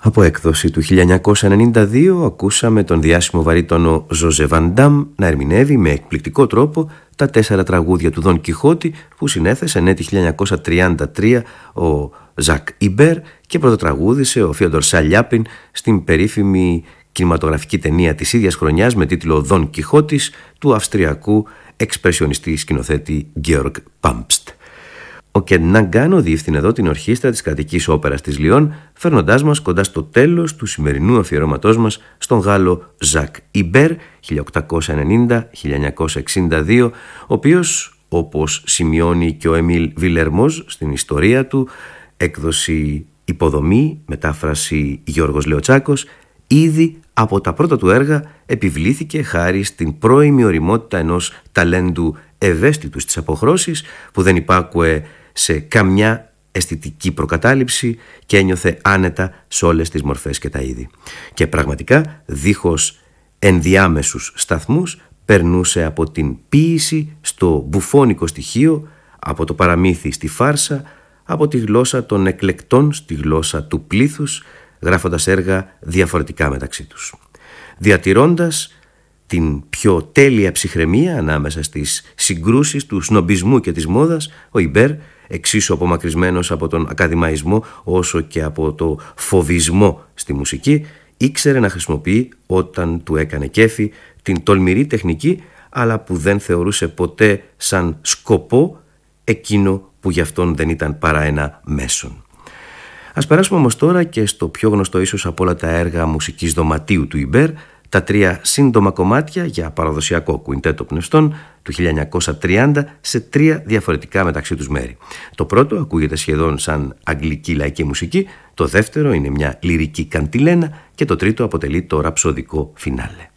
Από έκδοση του 1992 ακούσαμε τον διάσημο βαρύτονο Ζωζέ Βαν Ντάμ να ερμηνεύει με εκπληκτικό τρόπο τα 4 τραγούδια του Δον Κιχώτη που συνέθεσε έτη 1933 ο Ζακ Ιμπέρ και πρωτοτραγούδισε ο Φιόντορ Σαλιάπιν στην περίφημη κινηματογραφική ταινία της ίδιας χρονιάς με τίτλο Δον Κιχώτης του αυστριακού εξπρεσιονιστή σκηνοθέτη Γκέοργκ Πάμπστ. Ο Κεντ-Ναγκάνο διεύθυνε εδώ την ορχήστρα της Κρατικής Όπερας της Λιόν, φέρνοντάς μας κοντά στο τέλος του σημερινού αφιερώματός μας στον Γάλλο Ζακ Ιμπέρ, 1890-1962, ο οποίος, όπως σημειώνει και ο Εμίλ Βιλερμόζ στην ιστορία του, έκδοση υποδομή, μετάφραση Γιώργος Λεοτσάκος, ήδη από τα πρώτα του έργα επιβλήθηκε χάρη στην πρώιμη ωριμότητα ενός ταλέντου ευαίσθητου στις αποχρώσεις που δεν υπάκουε σε καμιά αισθητική προκατάληψη και ένιωθε άνετα σε όλες τις μορφές και τα είδη. Και πραγματικά, δίχως ενδιάμεσους σταθμούς, περνούσε από την ποίηση στο μπουφώνικο στοιχείο, από το παραμύθι στη φάρσα, από τη γλώσσα των εκλεκτών στη γλώσσα του πλήθους, γράφοντας έργα διαφορετικά μεταξύ τους. Διατηρώντας την πιο τέλεια ψυχραιμία ανάμεσα στις συγκρούσεις του σνομπισμού και της μόδας, ο Ιμπέρ, εξίσου απομακρυσμένος από τον ακαδημαϊσμό όσο και από το φοβισμό στη μουσική, ήξερε να χρησιμοποιεί όταν του έκανε κέφι την τολμηρή τεχνική, αλλά που δεν θεωρούσε ποτέ σαν σκοπό εκείνο που γι' αυτόν δεν ήταν παρά ένα μέσον. Ας περάσουμε όμως τώρα και στο πιο γνωστό ίσως από όλα τα έργα μουσικής δωματίου του Ιμπέρ, τα 3 σύντομα κομμάτια για παραδοσιακό κουιντέτο πνευστών του 1930 σε 3 διαφορετικά μεταξύ τους μέρη. Το πρώτο ακούγεται σχεδόν σαν αγγλική λαϊκή μουσική, το δεύτερο είναι μια λυρική καντιλένα και το τρίτο αποτελεί το ραψοδικό φινάλε.